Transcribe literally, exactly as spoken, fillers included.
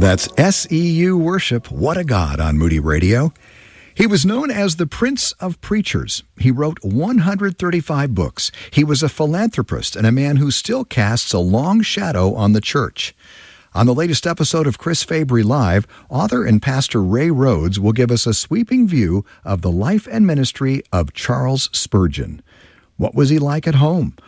That's S E U Worship, What a God on Moody Radio. He was known as the Prince of Preachers. He wrote one hundred thirty-five books. He was a philanthropist and a man who still casts a long shadow on the church. On the latest episode of Chris Fabry Live, author and pastor Ray Rhodes will give us a sweeping view of the life and ministry of Charles Spurgeon. What was he like at home?